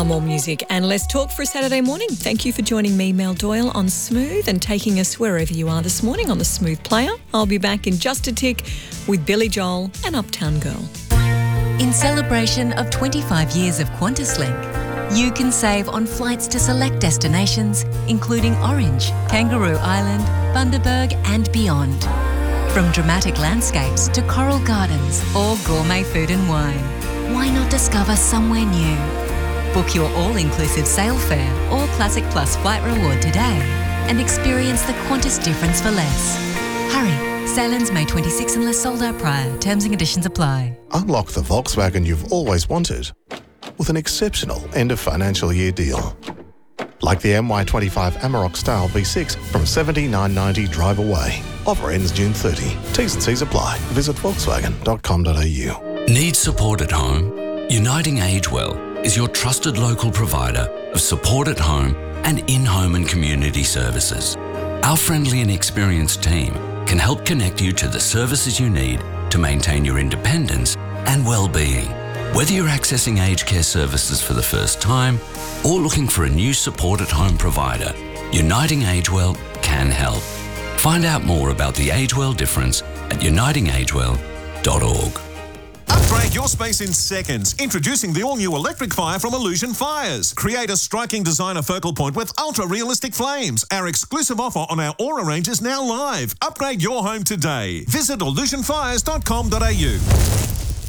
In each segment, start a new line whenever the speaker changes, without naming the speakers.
More music and less talk for a Saturday morning. Thank you for joining me, Mel Doyle, on Smooth and taking us wherever you are this morning on the Smooth Player. I'll be back in just a tick with Billy Joel and Uptown Girl.
In celebration of 25 years of QantasLink, you can save on flights to select destinations, including Orange, Kangaroo Island, Bundaberg and beyond. From dramatic landscapes to coral gardens or gourmet food and wine, why not discover somewhere new? Book your all-inclusive sail fare or Classic Plus flight reward today and experience the Qantas difference for less. Hurry, sail ends May 26 unless sold out prior. Terms and conditions apply.
Unlock the Volkswagen you've always wanted with an exceptional end of financial year deal. Like the MY25 Amarok Style V6 from $79.90 drive away. Offer ends June 30. T's and C's apply. Visit volkswagen.com.au.
Need support at home? Uniting AgeWell is your trusted local provider of support at home and in-home and community services. Our friendly and experienced team can help connect you to the services you need to maintain your independence and well-being. Whether you're accessing aged care services for the first time or looking for a new support at home provider, Uniting AgeWell can help. Find out more about the AgeWell difference at unitingagewell.org.
Upgrade your space in seconds. Introducing the all-new electric fire from Illusion Fires. Create a striking designer focal point with ultra-realistic flames. Our exclusive offer on our Aura range is now live. Upgrade your home today. Visit illusionfires.com.au.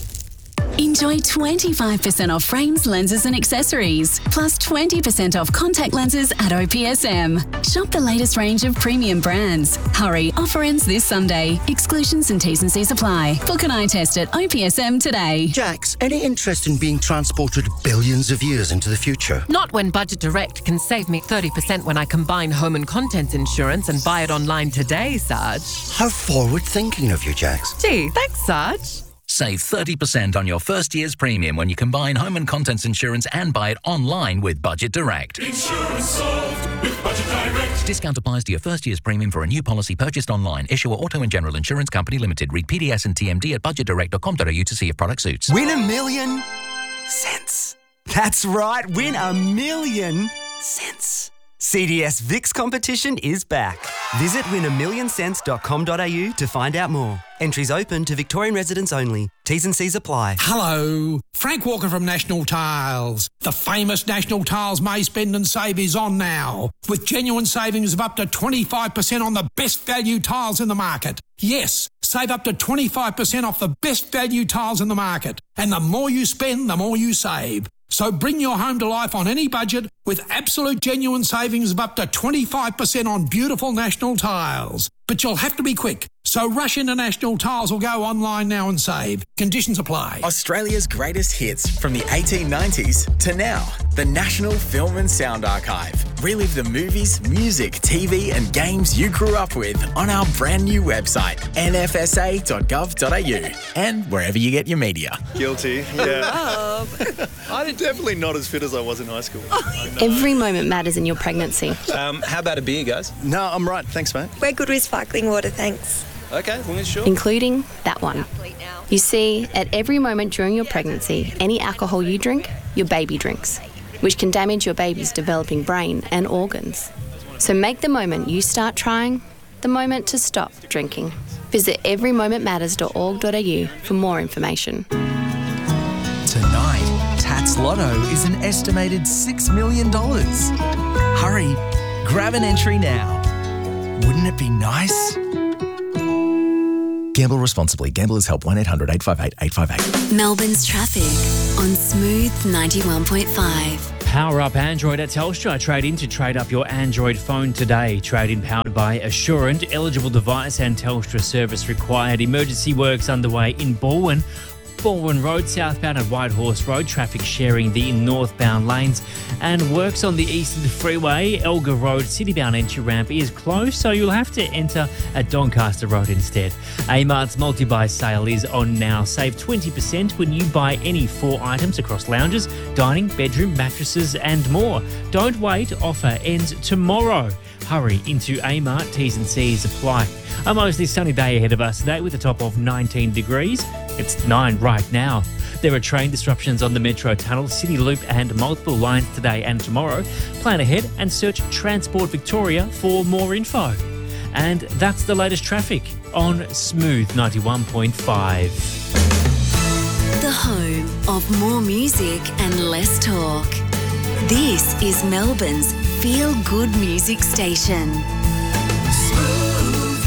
Enjoy 25% off frames, lenses and accessories, plus 20% off contact lenses at OPSM. Shop the latest range of premium brands. Hurry, offer ends this Sunday. Exclusions and T's and C's apply. Book an eye test at OPSM today.
Jax, any interest in being transported billions of years into the future?
Not when Budget Direct can save me 30% when I combine home and contents insurance and buy it online today, Sarge.
How forward-thinking of you, Jax.
Gee, thanks, Sarge.
Save 30% on your first year's premium when you combine home and contents insurance and buy it online with Budget Direct.
Insurance solved with Budget Direct.
Discount applies to your first year's premium for a new policy purchased online. Issuer Auto and General Insurance Company Limited. Read PDS and TMD at budgetdirect.com.au to see if product suits.
Win $1 million cents. That's right, win $1 million cents. CDS VIX competition is back. Visit win1millioncents.com.au to find out more. Entries open to Victorian residents only. T's and C's apply.
Hello, Frank Walker from National Tiles. The famous National Tiles May Spend and Save is on now, with genuine savings of up to 25% on the best value tiles in the market. Yes, save up to 25% off the best value tiles in the market. And the more you spend, the more you save. So bring your home to life on any budget with absolute genuine savings of up to 25% on beautiful National Tiles. But you'll have to be quick. So rush into National Tiles or go online now and save. Conditions apply.
Australia's greatest hits from the 1890s to now. The National Film and Sound Archive. Relive the movies, music, TV and games you grew up with on our brand new website, nfsa.gov.au, and wherever you get your media.
Guilty, yeah. I'm definitely not as fit as I was in high school.
Every moment matters in your pregnancy.
How about a beer, guys? No, I'm right. Thanks, mate.
We're good with sparkling water, thanks.
Okay, well, sure.
Including that one. You see, at every moment during your pregnancy, any alcohol you drink, your baby drinks, which can damage your baby's developing brain and organs. So make the moment you start trying the moment to stop drinking. Visit everymomentmatters.org.au for more information.
Tonight, Tats Lotto is an estimated $6 million. Hurry, grab an entry now. Wouldn't it be nice?
Gamble responsibly. Gamblers Help 1-800-858-858.
Melbourne's traffic on Smooth 91.5.
Power up Android at Telstra. Trade in to trade up your Android phone today. Trade in powered by Assurant. Eligible device and Telstra service required. Emergency works underway in Balwyn. Balwyn Road, southbound at Whitehorse Road, traffic sharing the northbound lanes, and works on the Eastern Freeway. Elgar Road, citybound entry ramp is closed, so you'll have to enter at Doncaster Road instead. Amart's multi-buy sale is on now. Save 20% when you buy any 4 items across lounges, dining, bedroom, mattresses and more. Don't wait, offer ends tomorrow. Hurry into Amart, T's and C's apply. A mostly sunny day ahead of us today with a top of 19 degrees. It's 9 right now. There are train disruptions on the Metro Tunnel, City Loop and multiple lines today and tomorrow. Plan ahead and search Transport Victoria for more info. And that's the latest traffic on Smooth 91.5.
The home of more music and less talk. This is Melbourne's feel-good music station.
Smooth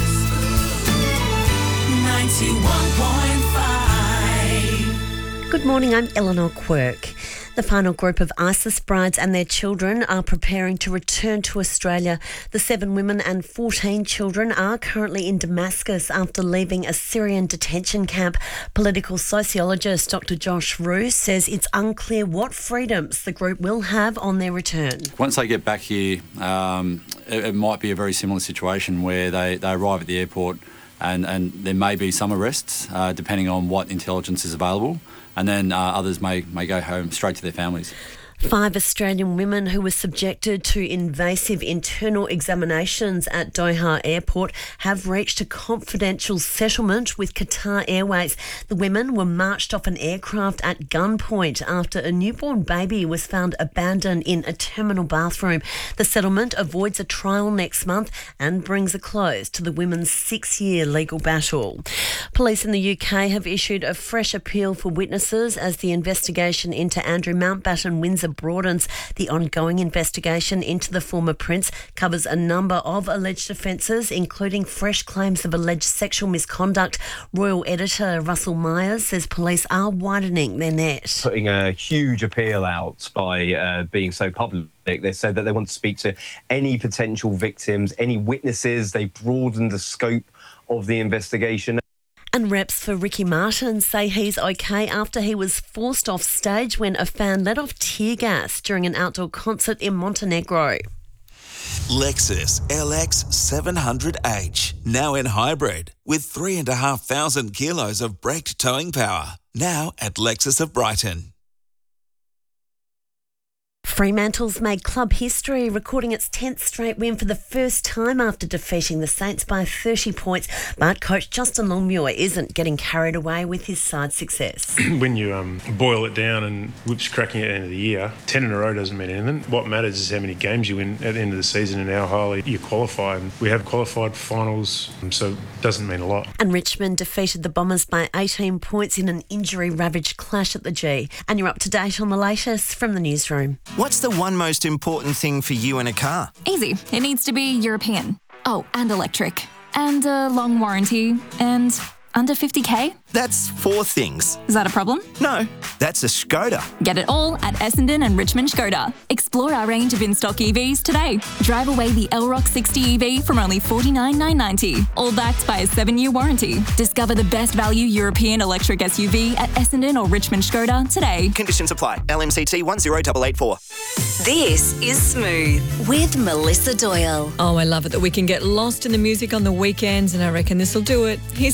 91.5.
Good morning, I'm Eleanor Quirk. The final group of ISIS brides and their children are preparing to return to Australia. The 7 women and 14 children are currently in Damascus after leaving a Syrian detention camp. Political sociologist Dr. Josh Roos says it's unclear what freedoms the group will have on their return.
Once they get back here, it might be a very similar situation where they arrive at the airport and there may be some arrests depending on what intelligence is available. And then others may go home straight to their families.
5 Australian women who were subjected to invasive internal examinations at Doha Airport have reached a confidential settlement with Qatar Airways. The women were marched off an aircraft at gunpoint after a newborn baby was found abandoned in a terminal bathroom. The settlement avoids a trial next month and brings a close to the women's 6-year legal battle. Police in the UK have issued a fresh appeal for witnesses as the investigation into Andrew Mountbatten Windsor broadens. The ongoing investigation into the former prince covers a number of alleged offences, including fresh claims of alleged sexual misconduct. Royal editor Russell Myers says police are widening their net.
Putting a huge appeal out by being so public. They said that they want to speak to any potential victims, any witnesses. They broadened the scope of the investigation.
And reps for Ricky Martin say he's okay after he was forced off stage when a fan let off tear gas during an outdoor concert in Montenegro.
Lexus LX 700H, now in hybrid, with 3,500 kilos of braked towing power. Now at Lexus of Brighton.
Fremantle's made club history, recording its 10th straight win for the first time after defeating the Saints by 30 points. But coach Justin Longmuir isn't getting carried away with his side's success.
When you boil it down and whips cracking at the end of the year, 10 in a row doesn't mean anything. What matters is how many games you win at the end of the season and how highly you qualify. And we have qualified for finals, so it doesn't mean a lot.
And Richmond defeated the Bombers by 18 points in an injury-ravaged clash at the G. And you're up to date on the latest from the newsroom.
What's the one most important thing for you in a car?
Easy. It needs to be European. Oh, and electric. And a long warranty. And under 50k?
That's 4 things.
Is that a problem?
No, that's a Skoda.
Get it all at Essendon and Richmond Skoda. Explore our range of in-stock EVs today. Drive away the Elrock 60 EV from only $49,990. All backed by a 7-year warranty. Discover the best value European electric SUV at Essendon or Richmond Skoda today.
Conditions apply. LMCT 10884.
This is Smooth with Melissa Doyle.
Oh, I love it that we can get lost in the music on the weekends, and I reckon this will do it. Here's